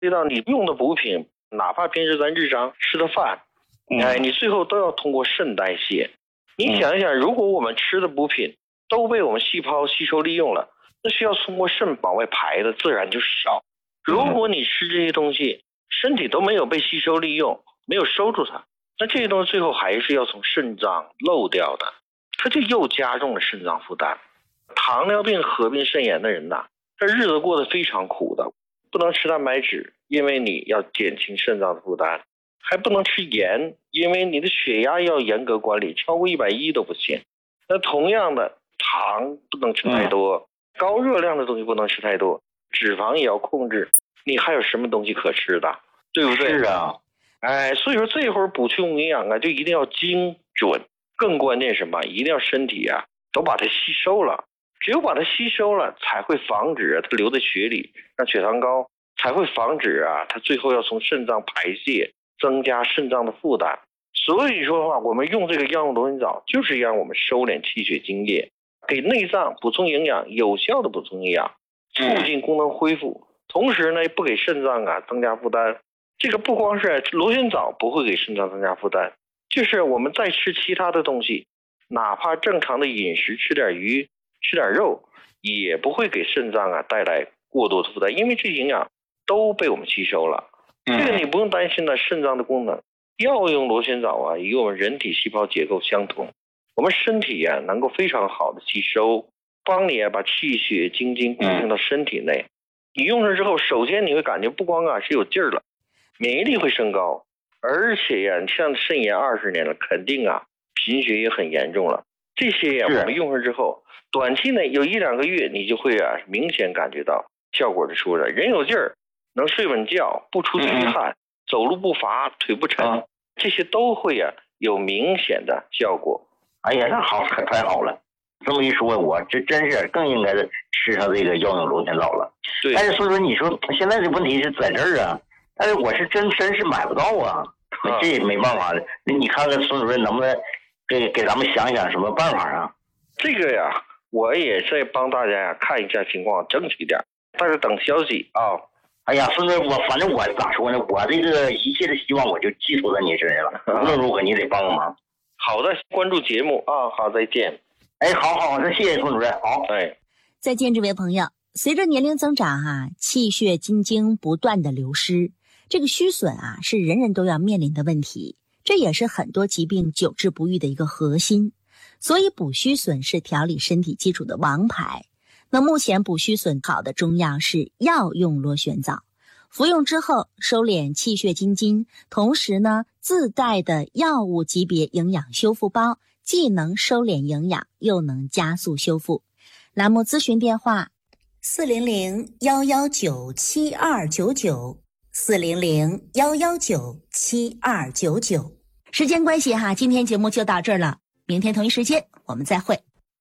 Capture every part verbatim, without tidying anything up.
遇到你用的补品，哪怕平时咱日常吃的饭，哎，你最后都要通过肾代谢。你想一想，如果我们吃的补品都被我们细胞吸收利用了，那需要通过肾往外排的自然就少。如果你吃这些东西，身体都没有被吸收利用，没有收住它，那这些东西最后还是要从肾脏漏掉的，它就又加重了肾脏负担。糖尿病合并肾炎的人呐，这日子过得非常苦的，不能吃蛋白质，因为你要减轻肾脏的负担，还不能吃盐，因为你的血压要严格管理，超过一百一都不行。那同样的，糖不能吃太多，嗯、高热量的东西不能吃太多，脂肪也要控制，你还有什么东西可吃的，对不对？ 是啊， 哎，所以说这会儿补充营养啊，就一定要精准，更关键什么？一定要身体啊都把它吸收了。只有把它吸收了，才会防止它留在血里让血糖高，才会防止啊它最后要从肾脏排泄，增加肾脏的负担。所以说的话，我们用这个药用螺旋藻，就是让我们收敛气血津液，给内脏补充营养，有效的补充营养，促进功能恢复。同时呢，不给肾脏啊增加负担。这个不光是螺旋藻不会给肾脏增加负担，就是我们再吃其他的东西，哪怕正常的饮食，吃点鱼，吃点肉，也不会给肾脏啊带来过多的负担，因为这营养都被我们吸收了。这个你不用担心的，肾脏的功能，药用螺旋藻啊，与我们人体细胞结构相同，我们身体啊能够非常好的吸收，帮你啊把气血精精供应到身体内。你用上之后，首先你会感觉不光啊是有劲儿了，免疫力会升高，而且呀、啊，像肾炎二十年了，肯定啊贫血也很严重了。这些呀、啊，我们用上之后，短期内有一两个月，你就会啊明显感觉到效果就出来，人有劲儿，能睡稳觉，不出虚汗，嗯、走路不乏，腿不沉，啊、这些都会啊有明显的效果。 哎呀，那好，太太好了！这么一说，我这真是更应该吃上这个药用螺旋藻了。 对。 但是所以说，你说现在的问题是在这儿啊，但是我是真真是买不到啊，啊这也没办法的。你看看孙主任能不能给给咱们想想什么办法啊？ 这个呀，我也在帮大家呀看一下情况，争取点，但是等消息啊。 哎呀，孙主任，我反正我咋说呢？我这个一切的希望我就寄托在你身上了。无论如何，你得帮帮忙。 好的，关注节目啊，好，再见。 哎，好好，那谢谢孙主任，好， 哎， 再见，这位朋友。随着年龄增长哈、啊，气血津精不断的流失，这个虚损啊是人人都要面临的问题，这也是很多疾病久治不愈的一个核心。所以补虚损是调理身体基础的王牌。那目前补虚损好的中药是药用螺旋藻，服用之后收敛气血津精，同时呢自带的药物级别营养修复包，既能收敛营养，又能加速修复。栏目咨询电话四零零幺幺九七二九九，四零零幺幺九七二九九。时间关系哈，今天节目就到这儿了，明天同一时间我们再会。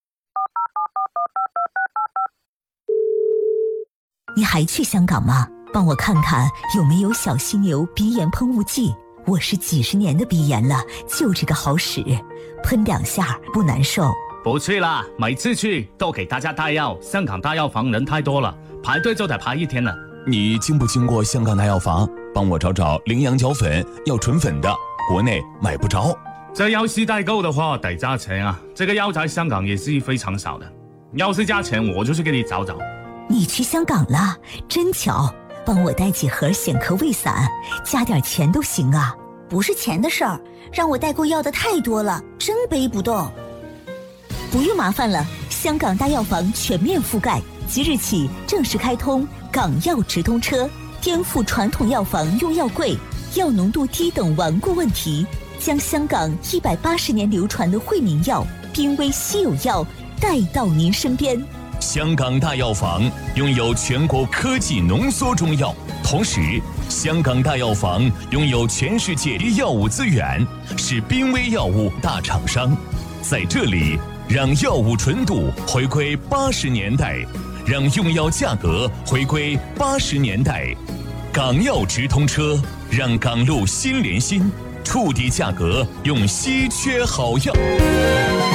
你还去香港吗？帮我看看有没有小犀牛鼻炎喷雾剂。我是几十年的鼻炎了，就这个好使，喷两下不难受。 不去啦，每次去都给大家带药，香港大药房人太多了，排队就得排一天了。 你经不经过香港大药房？帮我找找羚羊角粉，要纯粉的，国内买不着。 这要是代购的话得加钱啊，这个药在香港也是非常少的，要是加钱我就去给你找找。 你去香港了，真巧，帮我带几盒显壳胃散，加点钱都行啊。 不是钱的事儿，让我代购要的太多了，真背不动。 不用麻烦了，香港大药房全面覆盖，即日起正式开通港药直通车，颠覆传统药房用药贵、药浓度低等顽固问题，将香港一百八十年流传的惠民药、濒危稀有药带到您身边。 香港大药房拥有全国科技浓缩中药，同时香港大药房拥有全世界药物资源，是濒危药物大厂商。在这里，让药物纯度回归八十年代，让用药价格回归八十年代。港药直通车，让港路心连心，触底价格用稀缺好药。